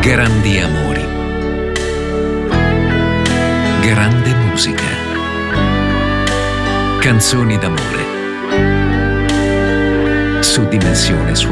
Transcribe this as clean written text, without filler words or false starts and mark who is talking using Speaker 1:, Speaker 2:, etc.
Speaker 1: Grandi amori. Grande musica. Canzoni d'amore. Su Dimensione Suono.